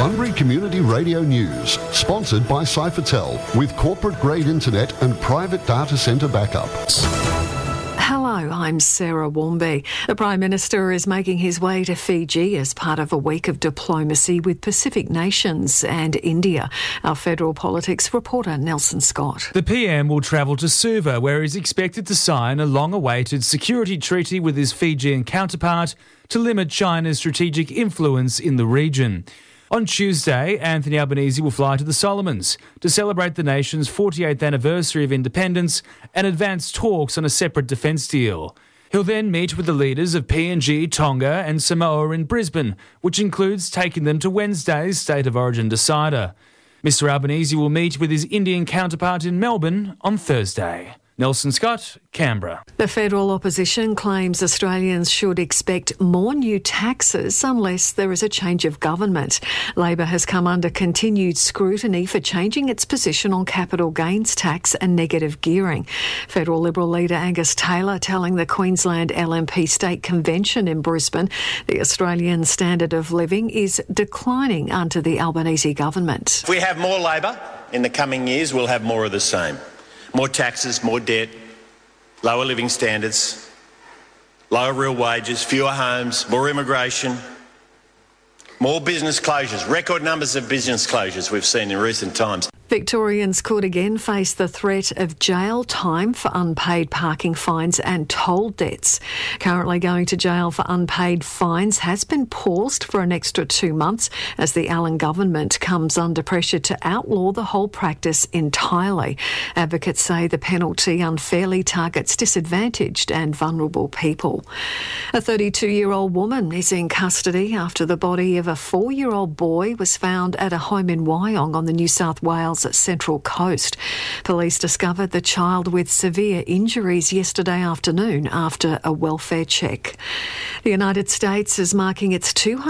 Sunbury Community Radio News, sponsored by Cyphertel, with corporate-grade internet and private data centre backup. Hello, I'm Sarah Warmby. The Prime Minister is making his way to Fiji as part of a week of diplomacy with Pacific nations and India. Our federal politics reporter Nelson Scott. The PM will travel to Suva, where he's expected to sign a long-awaited security treaty with his Fijian counterpart to limit China's strategic influence in the region. On Tuesday, Anthony Albanese will fly to the Solomons to celebrate the nation's 48th anniversary of independence and advance talks on a separate defence deal. He'll then meet with the leaders of PNG, Tonga and Samoa in Brisbane, which includes taking them to Wednesday's State of Origin decider. Mr Albanese will meet with his Indian counterpart in Melbourne on Thursday. Nelson Scott, Canberra. The federal opposition claims Australians should expect more new taxes unless there is a change of government. Labor has come under continued scrutiny for changing its position on capital gains tax and negative gearing. Federal Liberal leader Angus Taylor telling the Queensland LNP State Convention in Brisbane the Australian standard of living is declining under the Albanese government. If we have more Labor in the coming years, we'll have more of the same. More taxes, more debt, lower living standards, lower real wages, fewer homes, more immigration, more business closures, record numbers of business closures we've seen in recent times. Victorians could again face the threat of jail time for unpaid parking fines and toll debts. Currently going to jail for unpaid fines has been paused for an extra 2 months as the Allen government comes under pressure to outlaw the whole practice entirely. Advocates say the penalty unfairly targets disadvantaged and vulnerable people. A 32-year-old woman is in custody after the body of a 4-year-old boy was found at a home in Wyong on the New South Wales Central Coast. Police discovered the child with severe injuries yesterday afternoon after a welfare check. The United States is marking its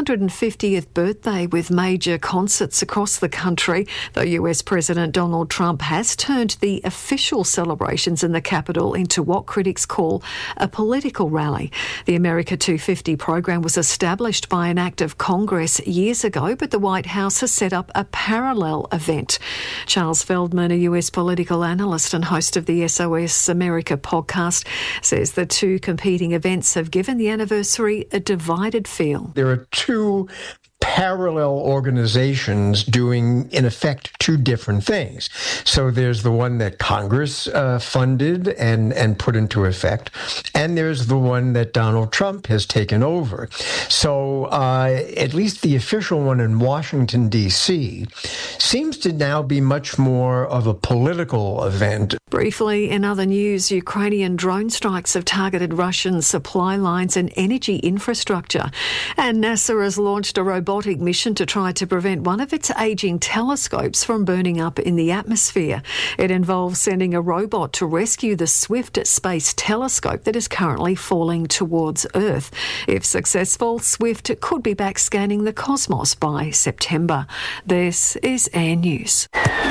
250th birthday with major concerts across the country, though US President Donald Trump has turned the official celebrations in the Capitol into what critics call a political rally. The America 250 program was established by an act of Congress years ago, but the White House has set up a parallel event. Charles Feldman, a US political analyst and host of the SOS America podcast, says the two competing events have given the anniversary a divided feel. There are two parallel organizations doing, in effect, two different things. So there's the one that Congress funded and put into effect, and there's the one that Donald Trump has taken over. So at least the official one in Washington, D.C. seems to now be much more of a political event. Briefly, in other news, Ukrainian drone strikes have targeted Russian supply lines and energy infrastructure. And NASA has launched a robotic mission to try to prevent one of its ageing telescopes from burning up in the atmosphere. It involves sending a robot to rescue the Swift Space Telescope that is currently falling towards Earth. If successful, Swift could be back scanning the cosmos by September. This is Air News.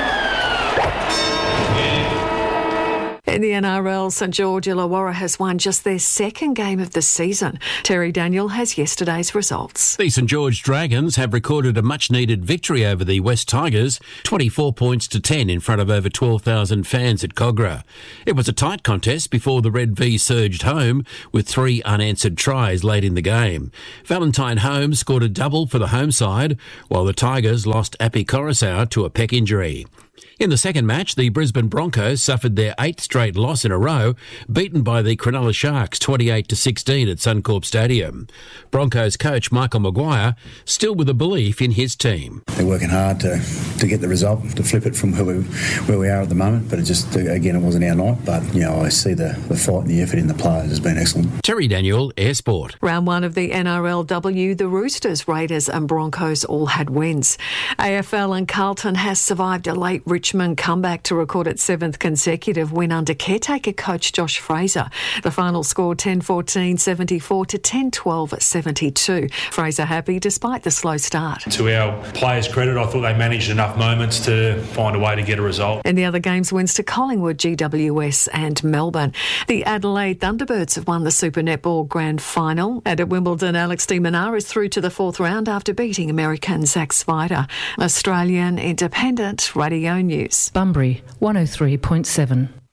In the NRL, St George Illawarra has won just their second game of the season. Terry Daniel has yesterday's results. The St George Dragons have recorded a much-needed victory over the West Tigers, 24 points to 10 in front of over 12,000 fans at Kogarah. It was a tight contest before the Red V surged home with 3 unanswered tries late in the game. Valentine Holmes scored a double for the home side, while the Tigers lost Api Coruscant to a pec injury. In the second match, the Brisbane Broncos suffered their 8th straight loss in a row, beaten by the Cronulla Sharks 28-16 at Suncorp Stadium. Broncos coach Michael Maguire still with a belief in his team. They're working hard to get the result, to flip it from where we are at the moment, but it just, again, it wasn't our night, but, I see the fight and the effort in the players has been excellent. Terry Daniel, Air Sport. Round 1 of the NRLW, the Roosters, Raiders and Broncos all had wins. AFL and Carlton has survived a late retreat Richmond come back to record its 7th consecutive win under caretaker coach Josh Fraser. The final score 10-14, 74 to 10-12, 72. Fraser happy despite the slow start. To our players' credit, I thought they managed enough moments to find a way to get a result. In the other games, wins to Collingwood, GWS and Melbourne. The Adelaide Thunderbirds have won the Super Netball Grand Final. And at Wimbledon, Alex de Minaur is through to the 4th round after beating American Zach Svider. Australian Independent Radio News. Bunbury 103.7.